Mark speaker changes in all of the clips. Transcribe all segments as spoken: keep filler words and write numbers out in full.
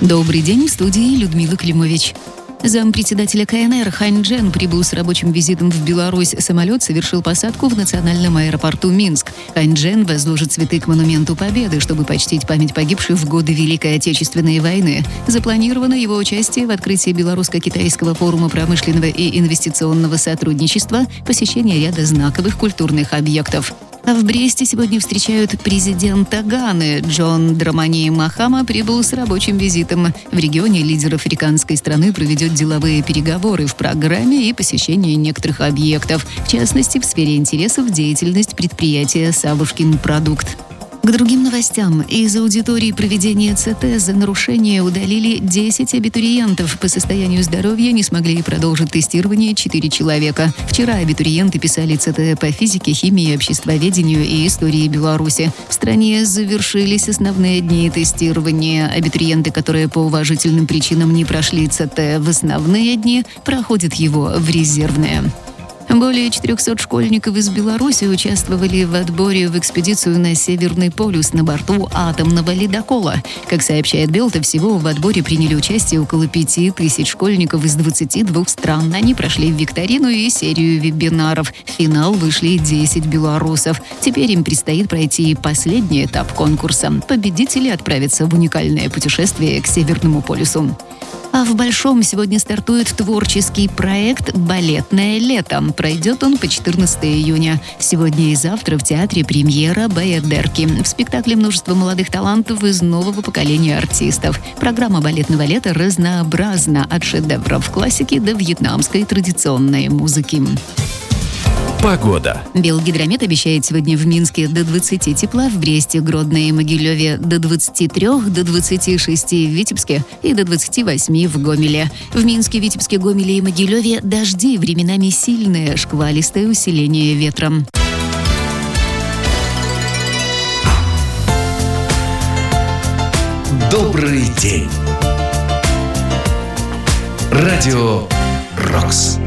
Speaker 1: Добрый день, в студии Людмила Климович. Зампредседателя ка эн эр Хань Чжэн прибыл с рабочим визитом в Беларусь. Самолет совершил посадку в национальном аэропорту Минск. Хань Чжэн возложит цветы к монументу Победы, чтобы почтить память погибших в годы Великой Отечественной войны. Запланировано его участие в открытии Белорусско-Китайского форума промышленного и инвестиционного сотрудничества, посещение ряда знаковых культурных объектов. А в Бресте сегодня встречают президента Ганы. Джон Драмани Махама прибыл с рабочим визитом. В регионе лидер африканской страны проведет деловые переговоры в программе и посещение некоторых объектов. В частности, в сфере интересов деятельность предприятия «Савушкин продукт». К другим новостям. Из аудитории проведения цэ тэ за нарушение удалили десять абитуриентов. По состоянию здоровья не смогли продолжить тестирование четыре человека. Вчера абитуриенты писали цэ тэ по физике, химии, обществоведению и истории Беларуси. В стране завершились основные дни тестирования. Абитуриенты, которые по уважительным причинам не прошли цэ тэ в основные дни, проходят его в резервные. Более четырехсот школьников из Беларуси участвовали в отборе в экспедицию на Северный полюс на борту атомного ледокола. Как сообщает Белта, всего в отборе приняли участие около пяти тысяч школьников из двадцати двух стран. Они прошли викторину и серию вебинаров. В финал вышли десять белорусов. Теперь им предстоит пройти последний этап конкурса. Победители отправятся в уникальное путешествие к Северному полюсу. А в Большом сегодня стартует творческий проект «Балетное лето». Пройдет он по четырнадцатого июня. Сегодня и завтра в театре премьера «Баядерки». В спектакле множество молодых талантов из нового поколения артистов. Программа «Балетного лета» разнообразна от шедевров классики до вьетнамской традиционной музыки.
Speaker 2: Погода.
Speaker 1: Белгидромет обещает сегодня в Минске до двадцати тепла, в Бресте, Гродно и Могилеве до двадцати трёх, до двадцати шести в Витебске и до двадцати восьми в Гомеле. В Минске, Витебске, Гомеле и Могилеве дожди, временами сильные, шквалистое усиление ветра.
Speaker 2: Добрый день. Радио «Рокс».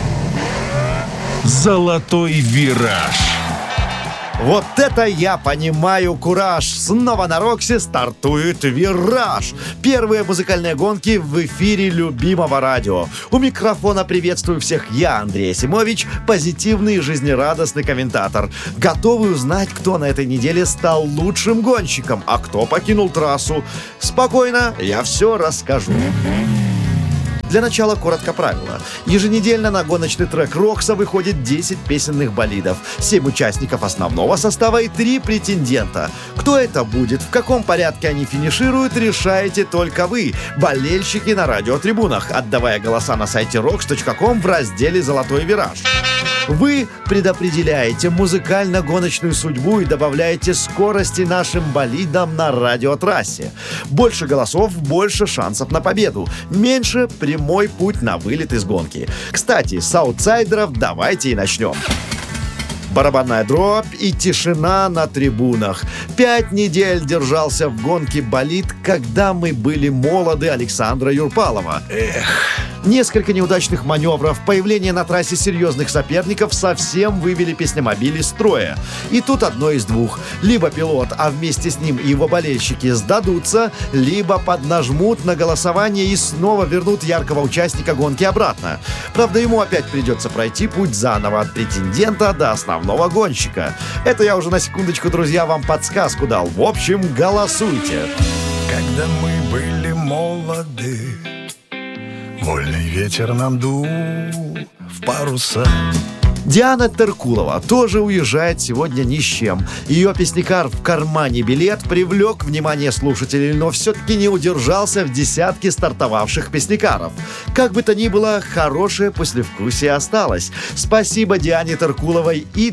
Speaker 2: Золотой вираж.
Speaker 3: Вот это я понимаю кураж! Снова на Роксе стартует «Вираж». Первые музыкальные гонки в эфире любимого радио. У микрофона приветствую всех я, Андрей Асимович, позитивный и жизнерадостный комментатор. Готовы узнать, кто на этой неделе стал лучшим гонщиком, а кто покинул трассу. Спокойно, я все расскажу. Для начала коротко правила. Еженедельно на гоночный трек Рокса выходит десять песенных болидов, семь участников основного состава и три претендента. Кто это будет, в каком порядке они финишируют, решаете только вы, болельщики на радиотрибунах, отдавая голоса на сайте рокс точка ком в разделе «Золотой вираж». Вы предопределяете музыкально-гоночную судьбу и добавляете скорости нашим болидам на радиотрассе. Больше голосов, больше шансов на победу. Меньше — прямой путь на вылет из гонки. Кстати, с аутсайдеров давайте и начнем. Барабанная дробь и тишина на трибунах. Пять недель держался в гонке болид «Когда мы были молоды» Александра Юрпалова. Эх... Несколько неудачных маневров, появление на трассе серьезных соперников совсем вывели песнемобиль из строя. И тут одно из двух. Либо пилот, а вместе с ним и его болельщики сдадутся, либо поднажмут на голосование и снова вернут яркого участника гонки обратно. Правда, ему опять придется пройти путь заново от претендента до основного гонщика. Это я уже на секундочку, друзья, вам подсказку дал. В общем, голосуйте.
Speaker 4: Когда мы были молоды, вольный ветер нам дул в паруса.
Speaker 3: Диана Теркулова тоже уезжает сегодня ни с чем. Ее песнякар «В кармане билет» привлек внимание слушателей, но все-таки не удержался в десятке стартовавших песнякаров. Как бы то ни было, хорошее послевкусие осталось. Спасибо Диане Теркуловой и